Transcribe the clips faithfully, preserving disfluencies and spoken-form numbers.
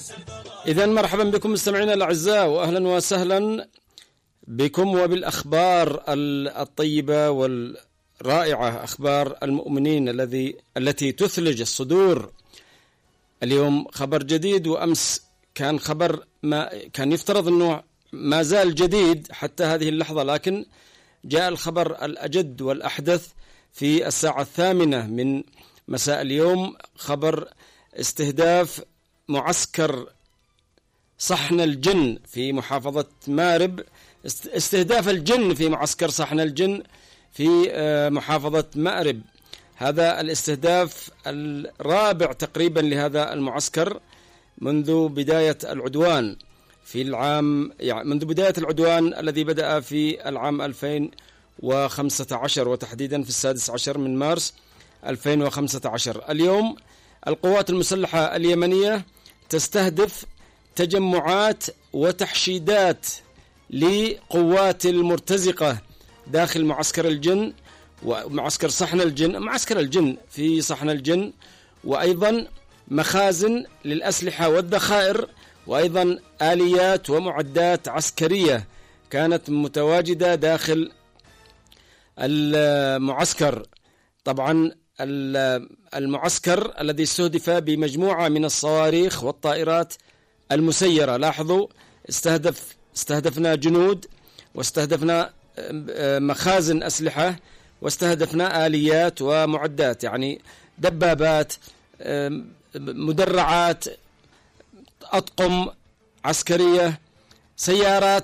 إذن مرحبا بكم مستمعينا الأعزاء، وأهلا وسهلا بكم وبالأخبار الطيبة والرائعة، أخبار المؤمنين الذي التي تثلج الصدور. اليوم خبر جديد، وأمس كان خبر ما كان يفترض أنه ما زال جديد حتى هذه اللحظة، لكن جاء الخبر الأجد والأحدث في الساعة الثامنة من مساء اليوم، خبر استهداف معسكر صحن الجن في محافظة مارب، استهداف الجن في معسكر صحن الجن في محافظة مأرب. هذا الاستهداف الرابع تقريبا لهذا المعسكر منذ بداية العدوان في العام، يعني منذ بداية العدوان الذي بدأ في العام ألفين وخمسة عشر، وتحديدا في السادس عشر من مارس ألفين وخمسة عشر. اليوم القوات المسلحة اليمنية تستهدف تجمعات وتحشيدات لقوات المرتزقة داخل معسكر الجن ومعسكر صحن الجن، معسكر الجن في صحن الجن، وأيضا مخازن للأسلحة والذخائر، وأيضا آليات ومعدات عسكرية كانت متواجدة داخل المعسكر. طبعا المعسكر الذي استهدف بمجموعة من الصواريخ والطائرات المسيرة. لاحظوا، استهدف استهدفنا جنود، واستهدفنا مخازن أسلحة، واستهدفنا آليات ومعدات، يعني دبابات، مدرعات، أطقم عسكرية، سيارات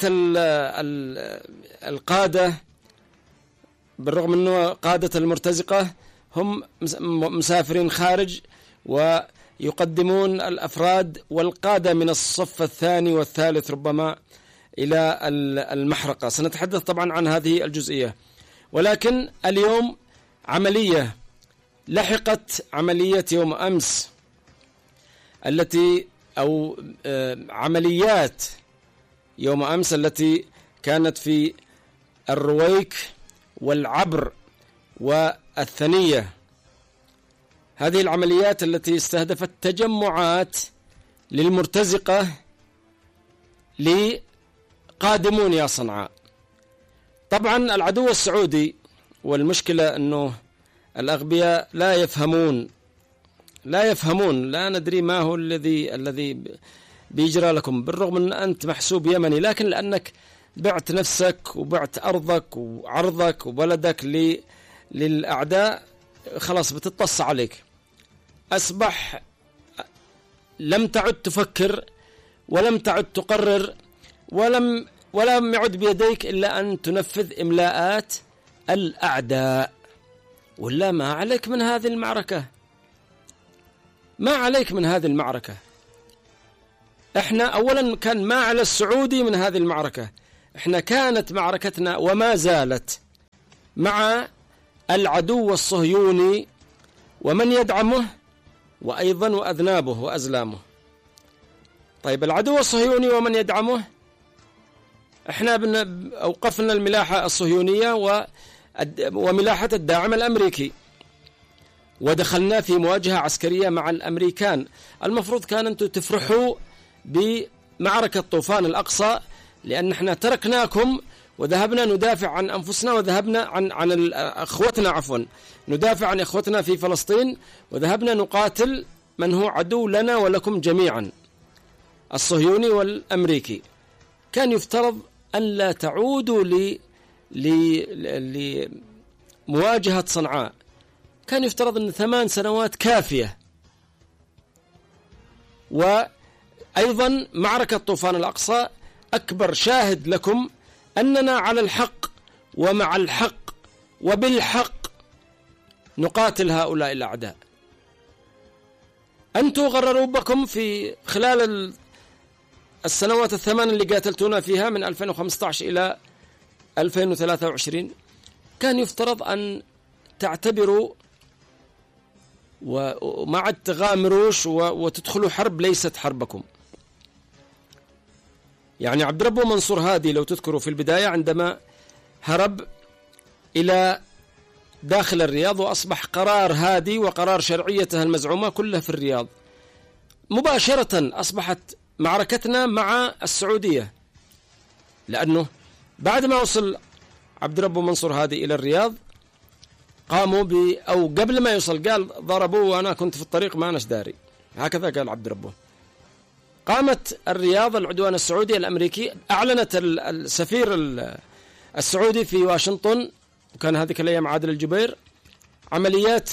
القادة، بالرغم أنه قادة المرتزقة هم مسافرين خارج ويقدمون الأفراد والقادة من الصف الثاني والثالث ربما إلى المحرقة. سنتحدث طبعا عن هذه الجزئية، ولكن اليوم عملية لحقت عملية يوم أمس التي أو عمليات يوم أمس التي كانت في الرويك والعبر والثنية. هذه العمليات التي استهدفت تجمعات للمرتزقة لقادمون يا صنعاء. طبعا العدو السعودي، والمشكلة أنه الأغبياء لا يفهمون لا يفهمون لا ندري ما هو الذي الذي بيجرى لكم، بالرغم أن أنت محسوب يمني، لكن لأنك بعت نفسك وبعت أرضك وعرضك وبلدك للأعداء خلاص بتتص عليك. أصبح لم تعد تفكر ولم تعد تقرر ولم ولم يعد بيديك إلا أن تنفذ إملاءات الأعداء، ولا ما عليك من هذه المعركة، ما عليك من هذه المعركة. احنا أولا كان ما على السعودي من هذه المعركة، احنا كانت معركتنا وما زالت مع العدو الصهيوني ومن يدعمه، وأيضا وأذنابه وأزلامه. طيب العدو الصهيوني ومن يدعمه، احنا أوقفنا الملاحة الصهيونية وملاحة الداعم الأمريكي، ودخلنا في مواجهة عسكرية مع الأمريكان. المفروض كان أنتم تفرحوا بمعركة طوفان الأقصى، لأن احنا تركناكم وذهبنا ندافع عن أنفسنا، وذهبنا عن عن أخوتنا عفوا ندافع عن أخوتنا في فلسطين، وذهبنا نقاتل من هو عدو لنا ولكم جميعا، الصهيوني والأمريكي. كان يفترض أن لا تعودوا ل لمواجهة صنعاء، كان يفترض أن ثمان سنوات كافية. وأيضا معركة طوفان الأقصى أكبر شاهد لكم أننا على الحق ومع الحق وبالحق نقاتل هؤلاء الأعداء. أنتم غرروا بكم في خلال السنوات الثمان اللي قاتلتونا فيها من ألفين وخمسة عشر إلى ألفين وثلاثة وعشرين. كان يفترض أن تعتبروا وما عاد تغامروش وتدخلوا حرب ليست حربكم. يعني عبد ربه منصور هادي لو تذكروا في البداية عندما هرب إلى داخل الرياض، وأصبح قرار هادي وقرار شرعيته المزعومة كلها في الرياض، مباشرة أصبحت معركتنا مع السعودية، لأنه بعد ما وصل عبد ربه منصور هادي إلى الرياض قاموا ب أو قبل ما يوصل قال ضربوه وأنا كنت في الطريق ما أناش داري، هكذا قال عبد ربه. قامت الرياض العدوان السعودي الأمريكي، أعلنت السفير السعودي في واشنطن، وكان هذيك الأيام عادل الجبير، عمليات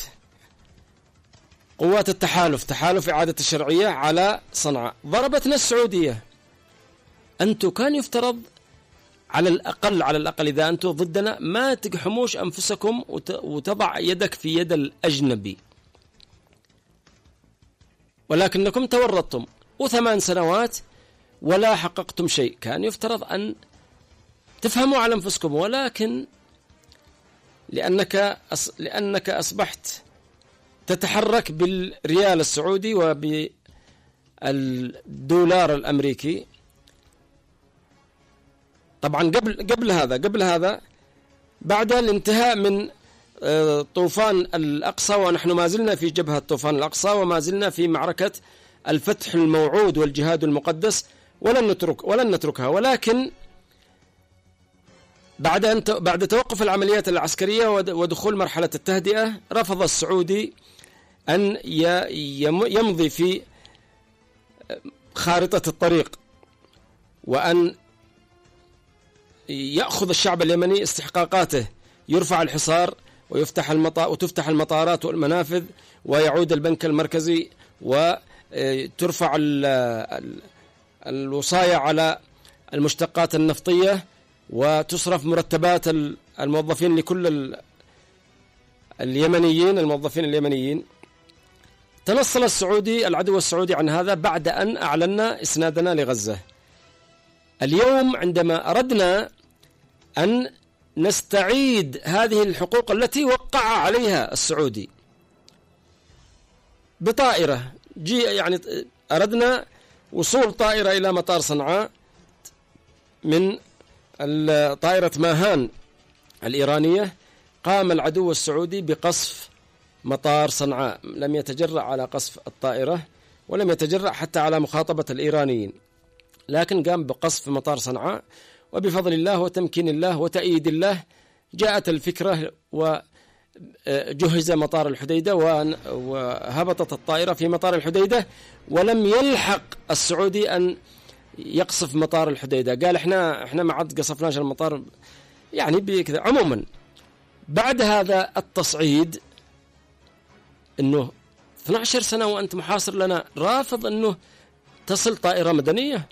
قوات التحالف، تحالف إعادة الشرعية على صنعاء. ضربتنا السعودية. أنتم كان يفترض على الأقل على الأقل إذا أنتم ضدنا ما تقحموش أنفسكم وتضع يدك في يد الأجنبي، ولكنكم تورطتم وثمان سنوات ولا حققتم شيء. كان يفترض أن تفهموا على أنفسكم، ولكن لأنك أص... لأنك أصبحت تتحرك بالريال السعودي وبالدولار الأمريكي. طبعا قبل قبل هذا قبل هذا بعد الانتهاء من طوفان الأقصى، ونحن ما زلنا في جبهة طوفان الأقصى وما زلنا في معركة الفتح الموعود والجهاد المقدس، ولن نترك ولن نتركها. ولكن بعد أن بعد توقف العمليات العسكرية ودخول مرحلة التهدئة، رفض السعودي أن يمضي في خارطة الطريق وأن يأخذ الشعب اليمني استحقاقاته، يرفع الحصار ويفتح المطار وتفتح المطارات والمنافذ ويعود البنك المركزي وترفع الوصاية على المشتقات النفطية وتصرف مرتبات الموظفين لكل اليمنيين الموظفين اليمنيين. تنصل السعودي العدو السعودي عن هذا بعد أن أعلنا إسنادنا لغزة. اليوم عندما أردنا أن نستعيد هذه الحقوق التي وقع عليها السعودي بطائرة، جي يعني أردنا وصول طائرة إلى مطار صنعاء من طائرة ماهان الإيرانية، قام العدو السعودي بقصف مطار صنعاء، لم يتجرأ على قصف الطائرة ولم يتجرأ حتى على مخاطبة الإيرانيين، لكن قام بقصف مطار صنعاء. وبفضل الله وتمكين الله وتأييد الله جاءت الفكرة وجهز مطار الحديدة وهبطت الطائرة في مطار الحديدة، ولم يلحق السعودي أن يقصف مطار الحديدة. قال احنا احنا ما عاد قصفناش المطار يعني بكذا. عموما بعد هذا التصعيد انه اثنتي عشرة سنة وانت محاصر لنا، رافض انه تصل طائرة مدنية.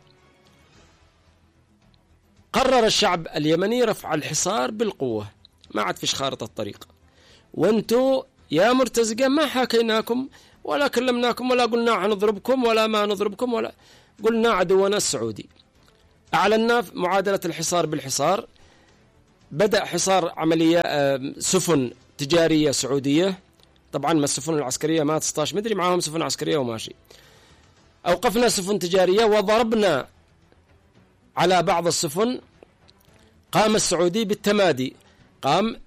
قرر الشعب اليمني رفع الحصار بالقوة، ما عاد فيش خارطة الطريق، وانتو يا مرتزقة ما حاكيناكم ولا كلمناكم ولا قلنا نضربكم ولا ما نضربكم، ولا قلنا عدونا السعودي. أعلنا معادلة الحصار بالحصار. بدأ حصار عملية سفن تجارية سعودية، طبعا ما السفن العسكرية ما تسطاش، مدري معاهم سفن عسكرية وماشي. أوقفنا سفن تجارية وضربنا على بعض السفن. قام السعودي بالتمادي، قام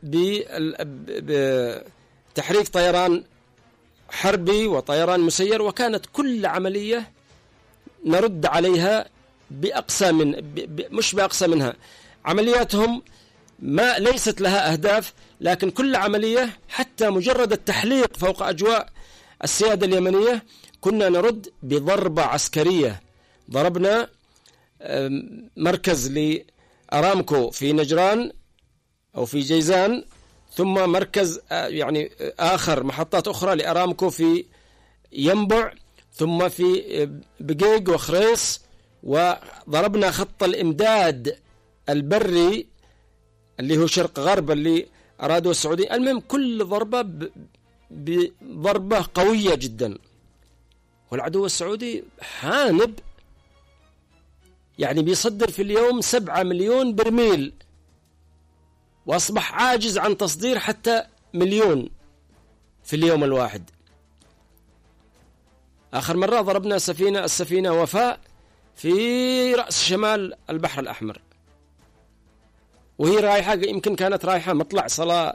بتحريك طيران حربي وطيران مسير، وكانت كل عملية نرد عليها بأقصى من مش بأقصى منها. عملياتهم ما ليست لها أهداف، لكن كل عملية حتى مجرد التحليق فوق أجواء السيادة اليمنية كنا نرد بضربة عسكرية. ضربنا مركز لأرامكو في نجران أو في جيزان، ثم مركز يعني آخر محطات أخرى لأرامكو في ينبع، ثم في بقيق وخريص، وضربنا خط الإمداد البري اللي هو شرق غرب اللي أرادوا السعودية. المهم كل ضربة بضربة قوية جدا، والعدو السعودي حانب، يعني بيصدر في اليوم سبعة مليون برميل، وأصبح عاجز عن تصدير حتى مليون في اليوم الواحد. آخر مرة ضربنا سفينة السفينة وفاء في رأس شمال البحر الأحمر، وهي رايحة يمكن كانت رايحة مطلع صلاة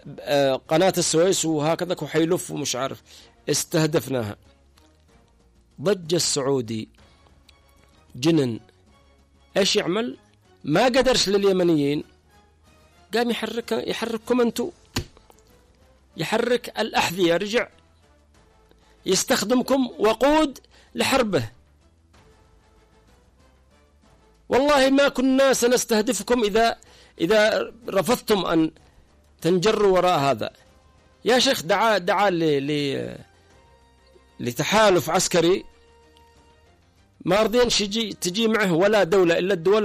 قناة السويس وهكذا وحيلف ومش عارف، استهدفناها. ضج السعودي جنن، ايش يعمل؟ ما قدرش لليمنيين، قام يحرك يحرككم انتو، يحرك الأحذية، رجع يستخدمكم وقود لحربه. والله ما كنا سنستهدفكم إذا إذا رفضتم أن تنجروا وراء هذا. يا شيخ دعا دعا ل لتحالف عسكري ما رضينش يجي تجي معه ولا دولة إلا الدول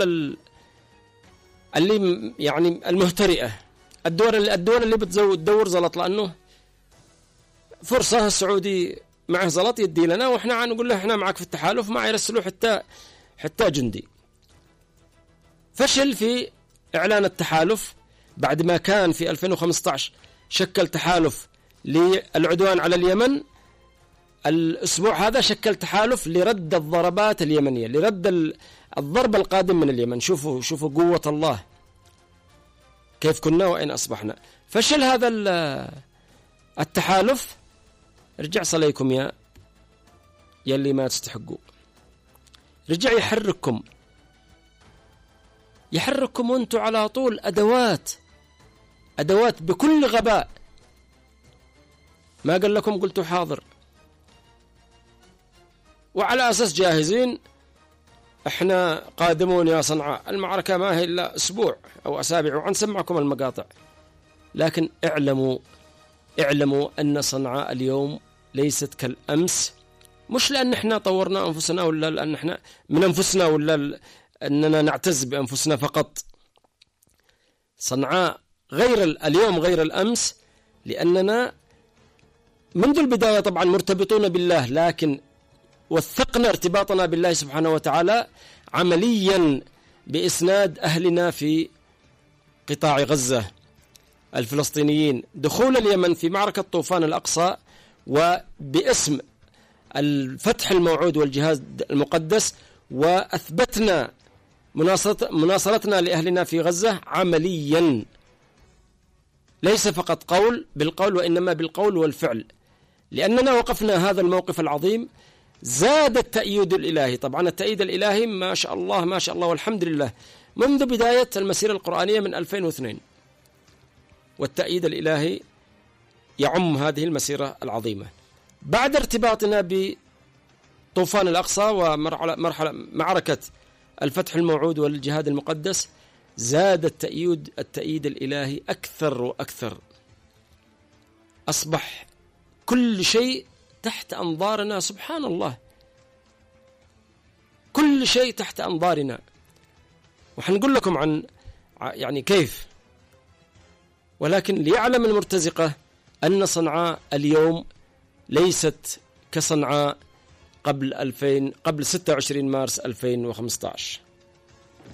اللي يعني المهترئة، الدول الدول اللي بتدور زلط، لأنه فرصة السعودي معه زلط يدي لنا، وإحنا نقول له إحنا معك في التحالف، ما يرسلوا حتى حتى جندي. فشل في إعلان التحالف بعد ما كان في ألفين وخمسة عشر شكل تحالف للعدوان على اليمن. الأسبوع هذا شكل تحالف لرد الضربات اليمنية، لرد الضرب القادم من اليمن. شوفوا شوفوا قوة الله، كيف كنا وإن أصبحنا. فشل هذا التحالف، رجع صليكم يا يلي ما تستحقوا، رجع يحرككم يحرككم وانتم على طول أدوات أدوات بكل غباء. ما قال لكم قلتوا حاضر، وعلى أساس جاهزين، احنا قادمون يا صنعاء، المعركة ما هي إلا أسبوع أو أسابيع وعنسمعكم المقاطع. لكن اعلموا اعلموا أن صنعاء اليوم ليست كالأمس، مش لأن احنا طورنا أنفسنا ولا لأن احنا من أنفسنا ولا أننا نعتز بأنفسنا فقط. صنعاء غير اليوم غير الأمس، لأننا منذ البداية طبعا مرتبطون بالله، لكن وثقنا ارتباطنا بالله سبحانه وتعالى عمليا بإسناد أهلنا في قطاع غزة الفلسطينيين، دخول اليمن في معركة طوفان الأقصى، وباسم الفتح الموعود والجهاد المقدس، وأثبتنا مناصرتنا لأهلنا في غزة عمليا، ليس فقط قول بالقول وإنما بالقول والفعل. لأننا وقفنا هذا الموقف العظيم، زاد التأييد الإلهي. طبعا التأييد الإلهي ما شاء الله ما شاء الله والحمد لله منذ بداية المسيرة القرآنية من ألفين واثنين، والتأييد الإلهي يعم هذه المسيرة العظيمة. بعد ارتباطنا بطوفان الأقصى ومرحلة معركة الفتح الموعود والجهاد المقدس، زاد التأييد التأييد الإلهي أكثر وأكثر. أصبح كل شيء تحت أنظارنا، سبحان الله، كل شيء تحت أنظارنا. وحنقول لكم عن يعني كيف، ولكن ليعلم المرتزقة أن صنعاء اليوم ليست كصنعاء قبل ألفين قبل ستة وعشرين مارس ألفين وخمسة عشر.